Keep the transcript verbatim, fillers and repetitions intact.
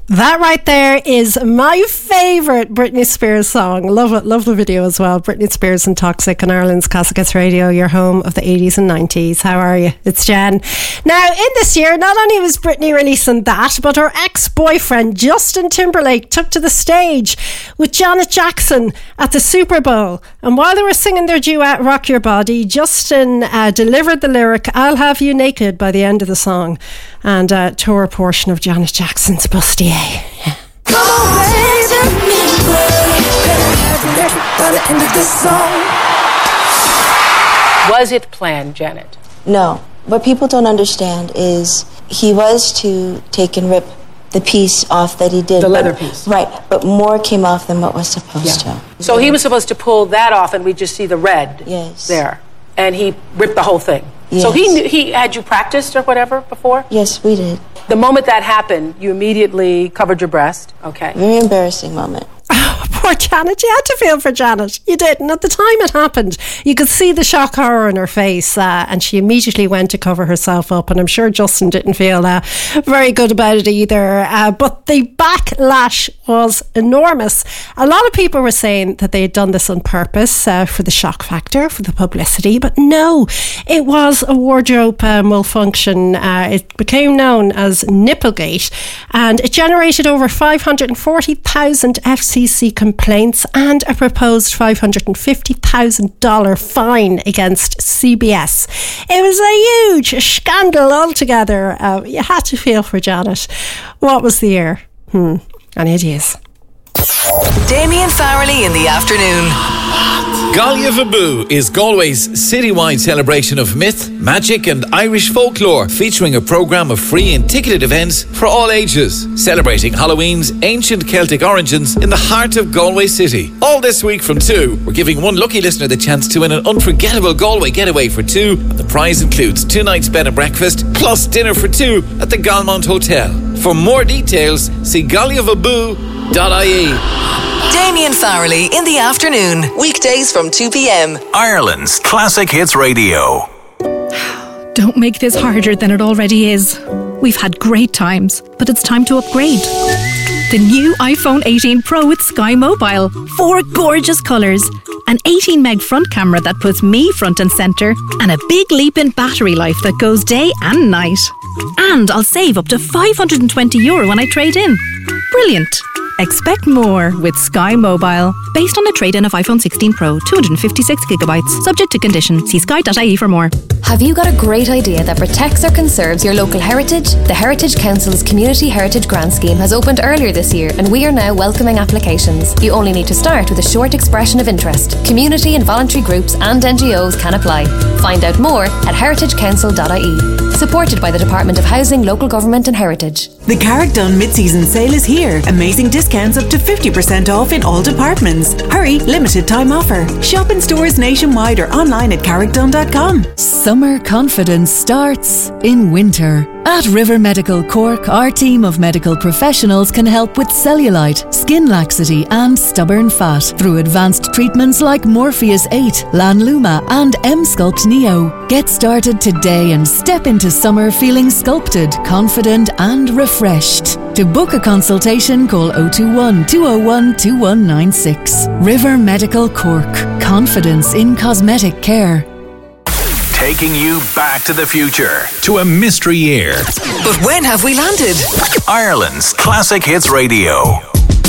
That right there is my favourite Britney Spears song. Love it, love the video as well. Britney Spears and Toxic on Ireland's Classic Hits Radio, your home of the eighties and nineties. How are you? It's Jen. Now, in this year, not only was Britney releasing that, but her ex-boyfriend Justin Timberlake took to the stage with Janet Jackson at the Super Bowl. And while they were singing their duet Rock Your Body, Justin uh, delivered the lyric I'll Have You Naked by the end of the song, and uh, tore a portion of Janet Jackson's bustier. Yeah. Come on, baby, by the end of this song. Was it planned, Janet? No. What people don't understand is he was to take and rip the piece off that he did. The leather but, piece. Right, but more came off than what was supposed yeah. to. So he was supposed to pull that off and we just see the red yes. there. And he ripped the whole thing. Yes. So he knew, he had you practiced or whatever before? Yes, we did. The moment that happened, you immediately covered your breast. Okay. Very embarrassing moment. Oh, poor Janet. You had to feel for Janet. You did. And at the time it happened, you could see the shock horror in her face, uh, and she immediately went to cover herself up. And I'm sure Justin didn't feel uh, very good about it either. Uh, but the backlash was enormous. A lot of people were saying that they had done this on purpose uh, for the shock factor, for the publicity. But no, it was a wardrobe uh, malfunction. Uh, it became known as Nipplegate, and it generated over five hundred forty thousand F C C complaints and a proposed five hundred fifty thousand dollars fine against C B S. It was a huge scandal altogether. Uh, you had to feel for Janet. What was the year? Hmm. And it is. Damien Farrelly in the afternoon. Galia Vabu is Galway's citywide celebration of myth, magic and Irish folklore, featuring a programme of free and ticketed events for all ages, celebrating Halloween's ancient Celtic origins in the heart of Galway City. All this week from two, we're giving one lucky listener the chance to win an unforgettable Galway getaway for two, and the prize includes two nights bed and breakfast, plus dinner for two at the Galmont Hotel. For more details, see galia vabu dot I E. Damien Farrelly in the afternoon, weekdays from two p.m. Ireland's Classic Hits Radio. Don't make this harder than it already is. We've had great times, but it's time to upgrade. The new iPhone eighteen Pro with Sky Mobile. Four gorgeous colours. An eighteen meg front camera that puts me front and centre. And a big leap in battery life that goes day and night. And I'll save up to five hundred twenty euro when I trade in. Brilliant. Expect more with Sky Mobile. Based on a trade-in of iPhone sixteen Pro, two hundred fifty-six gigabytes. Subject to condition. See sky dot I E for more. Have you got a great idea that protects or conserves your local heritage? The Heritage Council's Community Heritage Grant Scheme has opened earlier this year, and we are now welcoming applications. You only need to start with a short expression of interest. Community and voluntary groups and N G Os can apply. Find out more at heritage council dot I E. Supported by the Department of Housing, Local Government and Heritage. The Carrickdon mid-season sale is here. Amazing discounts up to fifty percent off in all departments. Hurry, limited time offer. Shop in stores nationwide or online at carrickdon dot com. Summer confidence starts in winter. At River Medical Cork, our team of medical professionals can help with cellulite, skin laxity and stubborn fat through advanced treatments like Morpheus eight, Lanluma and M-Sculpt Neo. Get started today and step into summer feeling sculpted, confident and refreshed. To book a consultation, call oh two one, two oh one, two one nine six. River Medical Cork. Confidence in cosmetic care. Taking you back to the future, to a mystery year. But when have we landed? Ireland's Classic Hits Radio.